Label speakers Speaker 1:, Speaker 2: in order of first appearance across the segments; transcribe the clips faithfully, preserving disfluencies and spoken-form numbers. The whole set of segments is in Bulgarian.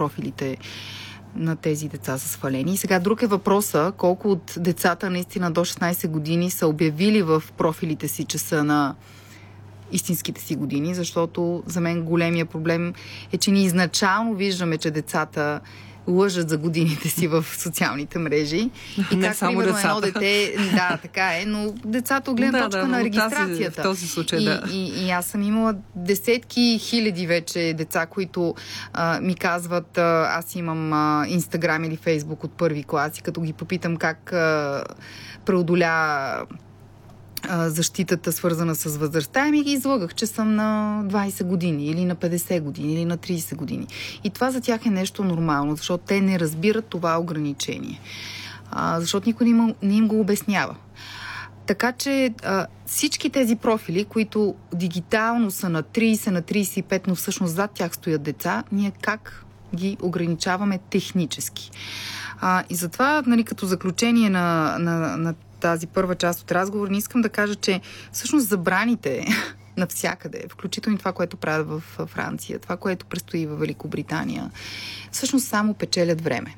Speaker 1: профилите на тези деца са свалени. И сега друг е въпроса, колко от децата наистина до шестнайсет години са обявили в профилите си, че са на истинските си години, защото за мен големия проблем е, че ние изначално виждаме, че децата лъжат за годините си в социалните мрежи. И
Speaker 2: не
Speaker 1: как,
Speaker 2: само
Speaker 1: примерно,
Speaker 2: децата.
Speaker 1: едно дете... Да, така е, но децата от гледна
Speaker 2: да,
Speaker 1: точка
Speaker 2: да,
Speaker 1: на
Speaker 2: тази,
Speaker 1: регистрацията.
Speaker 2: в този случай,
Speaker 1: и,
Speaker 2: да.
Speaker 1: И, и, и аз съм имала десетки хиляди вече деца, които а, ми казват, а, аз имам а, Инстаграм или Фейсбук от първи клас и като ги попитам как а, преодоля защитата, свързана с възрастта, и ми ги излъгах, че съм на двайсет години или на петдесет години или на трийсет години. И това за тях е нещо нормално, защото те не разбират това ограничение. А, защото никой не им, не им го обяснява. Така че а, всички тези профили, които дигитално са на трийсет, на трийсет и пет, но всъщност зад тях стоят деца, ние как ги ограничаваме технически. А, и затова, нали, като заключение на, на, на тази първа част от разговор, не искам да кажа, че всъщност забраните навсякъде, включително това, което правят в Франция, това, което предстои в Великобритания, всъщност само печелят време.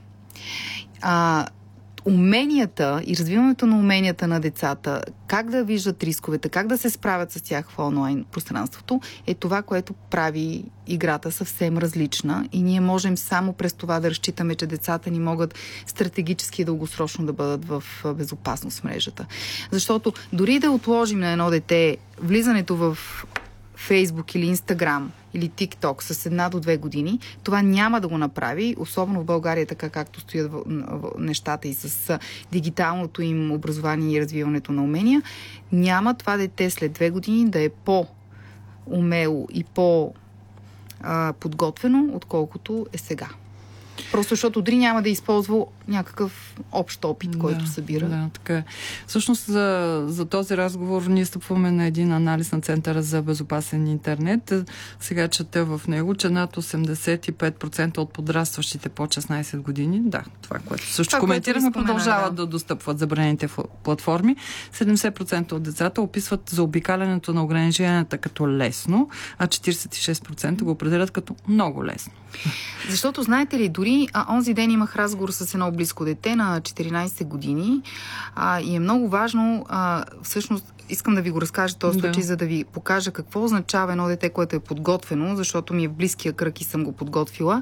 Speaker 1: А, уменията и развиването на уменията на децата, как да виждат рисковете, как да се справят с тях в онлайн пространството, е това, което прави играта съвсем различна и ние можем само през това да разчитаме, че децата ни могат стратегически и дългосрочно да бъдат в безопасност в мрежата. Защото дори да отложим на едно дете влизането в Фейсбук или Инстаграм или ТикТок с една до две години, това няма да го направи, особено в България, така както стоят нещата и с дигиталното им образование и развиването на умения, няма това дете след две години да е по-умело и по-подготвено, отколкото е сега. Просто защото дори няма да използва някакъв общ опит, който
Speaker 2: да,
Speaker 1: събира.
Speaker 2: Да, така е. Всъщност за, за този разговор ние стъпваме на един анализ на Центъра за безопасен интернет. Сега чета в него, че над осемдесет и пет процента от подрастващите по шестнайсет години, да, това, което също това, коментираме, което продължават да. да достъпват забранените платформи. седемдесет процента от децата описват заобикалянето на ограниченията като лесно, а четирийсет и шест процента го определят като много лесно.
Speaker 1: Защото, знаете ли, дори а, онзи ден имах разговор с едно близко дете на четиринайсет години а, и е много важно, а, всъщност искам да ви го разкажа този случай, да. За да ви покажа какво означава едно дете, което е подготвено, защото ми е в близкия кръг и съм го подготвила.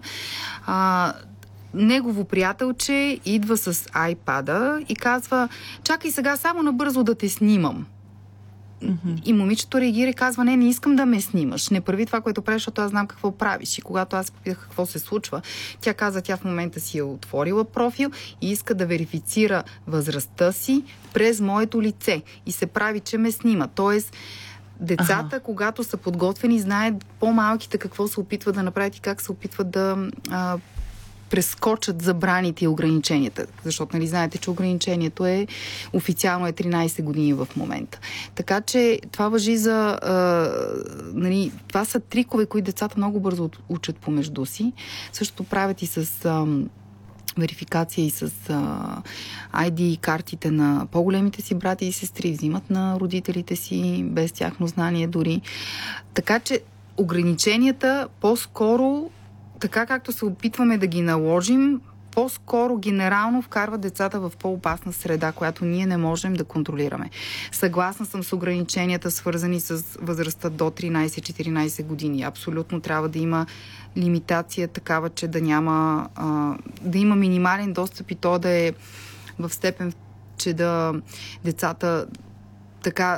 Speaker 1: А, негово приятелче идва с айпада и казва: чакай сега само набързо да те снимам. Mm-hmm. И момичето реагира и казва: не, не искам да ме снимаш. Не прави това, което правиш, защото аз знам какво правиш. И когато аз попитах какво се случва, тя каза, тя в момента си е отворила профил и иска да верифицира възрастта си през моето лице. И се прави, че ме снима. Тоест, децата, ага. когато са подготвени, знаят по-малките какво се опитват да направят и как се опитват да а, прескочат забраните и ограниченията. Защото, нали, знаете, че ограничението е официално е тринайсет години в момента. Така че това важи за... А, нали, това са трикове, които децата много бързо учат помежду си. Същото правят и с... А, верификация и с а, ай ди картите на по-големите си брати и сестри, взимат на родителите си без тяхно знание дори. Така че ограниченията по-скоро, така както се опитваме да ги наложим, по-скоро генерално вкарват децата в по-опасна среда, която ние не можем да контролираме. Съгласна съм с ограниченията, свързани с възрастта до тринайсет-четиринайсет години. Абсолютно трябва да има лимитация такава, че да няма а, да има минимален достъп и то да е в степен, че да децата така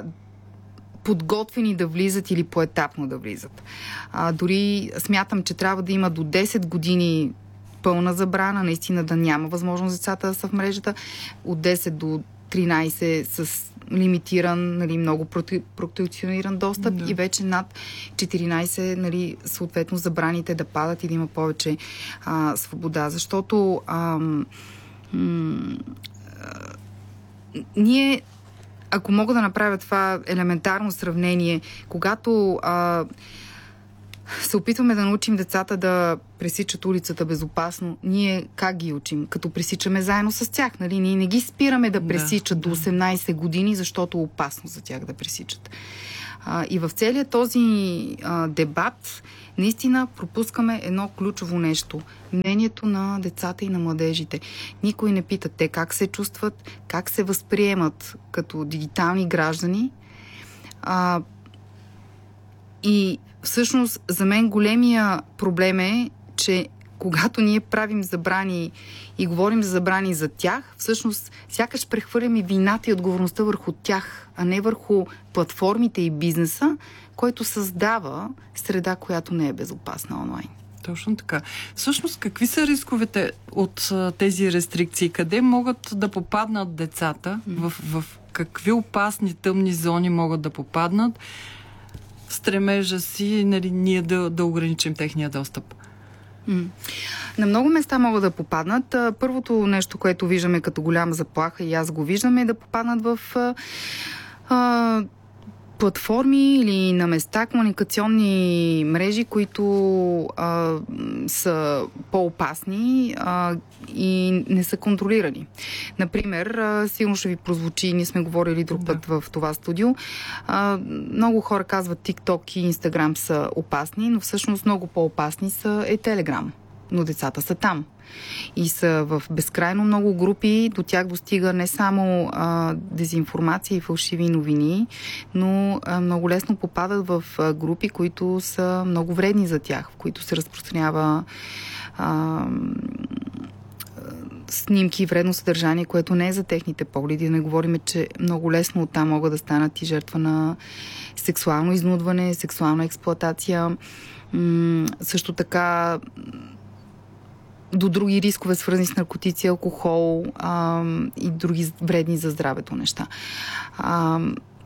Speaker 1: подготвени да влизат или поетапно да влизат. А, дори смятам, че трябва да има до десет години пълна забрана, наистина да няма възможност децата да са в мрежата, от десет до тринайсет с лимитиран, нали, много протекциониран достъп да. И вече над четиринайсет, нали, съответно забраните да падат и да има повече а, свобода. Защото а, м- а, ние, ако мога да направя това елементарно сравнение, когато а, се опитваме да научим децата да пресичат улицата безопасно, ние как ги учим? Като пресичаме заедно с тях, нали? Ние не ги спираме да пресичат да, до осемнайсет години, защото е опасно за тях да пресичат. А, и в целият този а, дебат наистина пропускаме едно ключово нещо. Мнението на децата и на младежите. Никой не пита те как се чувстват, как се възприемат като дигитални граждани. А, и всъщност за мен големия проблем е, че когато ние правим забрани и говорим за забрани за тях, всъщност сякаш прехвърляме вината и отговорността върху тях, а не върху платформите и бизнеса, който създава среда, която не е безопасна онлайн.
Speaker 2: Точно така. Всъщност, какви са рисковете от тези рестрикции? Къде могат да попаднат децата? Mm. В, в какви опасни тъмни зони могат да попаднат? Стремежа си, нали, ние да, да ограничим техния достъп.
Speaker 1: Mm. На много места могат да попаднат. Първото нещо, което виждаме като голяма заплаха, и аз го виждам, е да попаднат в а, платформи или на места, комуникационни мрежи, които а, са по-опасни а, и не са контролирани. Например, а, сигурно ще ви прозвучи, ние сме говорили друг път да. в това студио, а, много хора казват TikTok и Instagram са опасни, но всъщност много по-опасни са е Telegram. Но децата са там. И са в безкрайно много групи, до тях достига не само а, дезинформация и фалшиви новини, но а, много лесно попадат в а, групи, които са много вредни за тях, в които се разпространява а, снимки и вредно съдържание, което не е за техните погледи. Не говорим, че много лесно оттам могат да станат и жертва на сексуално изнудване, сексуална експлоатация. М- също така до други рискове, свързани с наркотици, алкохол а, и други вредни за здравето неща. А,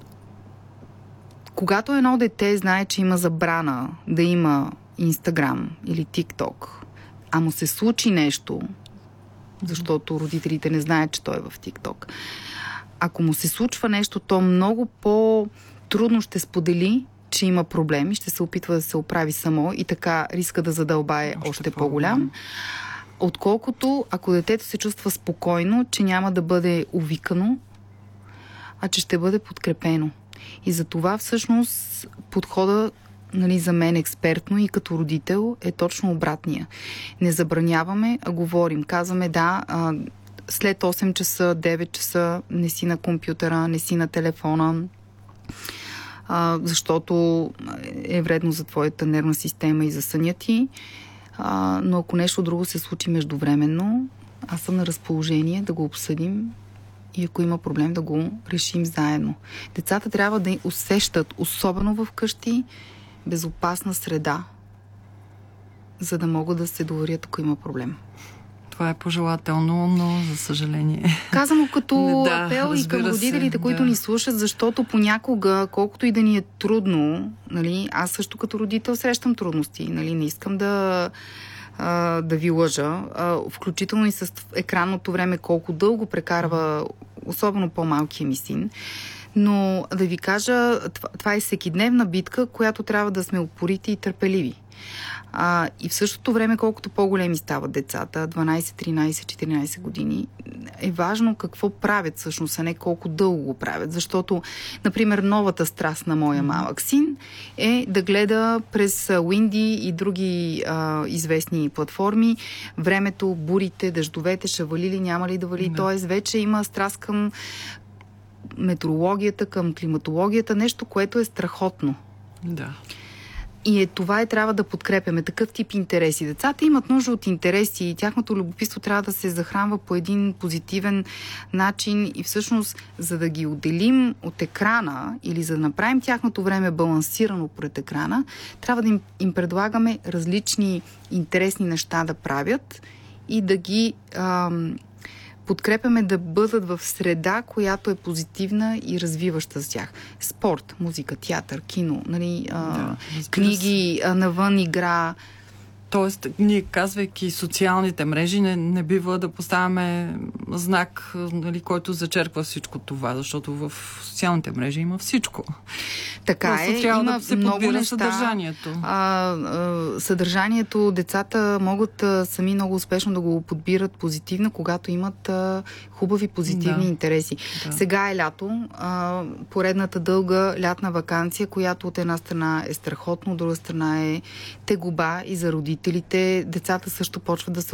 Speaker 1: когато едно дете знае, че има забрана да има Инстаграм или ТикТок, а му се случи нещо, защото родителите не знаят, че той е в ТикТок, ако му се случва нещо, то много по-трудно ще сподели, че има проблеми, ще се опитва да се оправи само и така риска да задълбае още, още по-голям. Отколкото ако детето се чувства спокойно, че няма да бъде увикано, а че ще бъде подкрепено. И за това всъщност подхода, нали, за мен експертно и като родител е точно обратния. Не забраняваме, а говорим. Казваме да, а, след осем часа, девет часа не си на компютъра, не си на телефона, а, защото е вредно за твоята нервна система и за съня ти. А, но ако нещо друго се случи междувременно, аз съм на разположение да го обсъдим и ако има проблем да го решим заедно. Децата трябва да усещат, особено в къщи, безопасна среда, за да могат да се доверят, ако има проблем.
Speaker 2: Това е пожелателно, но за съжаление.
Speaker 1: Казано като
Speaker 2: да,
Speaker 1: апел и към родителите,
Speaker 2: се,
Speaker 1: които
Speaker 2: да.
Speaker 1: ни слушат, защото понякога, колкото и да ни е трудно, нали, аз също като родител срещам трудности. Нали, не искам да, а, да ви лъжа. А, включително и с екранното време, колко дълго прекарва, особено по-малкия ми син. Но да ви кажа, това, това е всекидневна битка, която трябва да сме упорити и търпеливи. А, и в същото време, колкото по-големи стават децата, дванайсет, тринайсет, четиринайсет години, е важно какво правят всъщност, а не колко дълго го правят. Защото, например, новата страст на моя малък син е да гледа през Уинди и други а, известни платформи времето, бурите, дъждовете, ще вали ли, няма ли да вали. Да. Тоест, вече има страст към метеорологията, към климатологията, нещо, което е страхотно.
Speaker 2: Да.
Speaker 1: И е, това е, трябва да подкрепяме такъв тип интереси. Децата имат нужда от интереси и тяхното любопитство трябва да се захранва по един позитивен начин и всъщност, за да ги отделим от екрана или за да направим тяхното време балансирано пред екрана, трябва да им, им предлагаме различни интересни неща да правят и да ги ам, подкрепяме да бъдат в среда, която е позитивна и развиваща за тях. Спорт, музика, театър, кино, нали, а, да, книги, а, навън игра.
Speaker 2: Тоест, ние казвайки социалните мрежи, не, не бива да поставяме знак, нали, който зачерква всичко това, защото в социалните мрежи има всичко.
Speaker 1: Така е, има
Speaker 2: да се
Speaker 1: много неща.
Speaker 2: Съдържанието.
Speaker 1: А, а, съдържанието, децата могат а, сами много успешно да го подбират позитивно, когато имат а, хубави позитивни да. интереси. Да. Сега е лято, а, поредната дълга лятна ваканция, която от една страна е страхотно, от друга страна е тегоба и за родителите. Децата също почват да се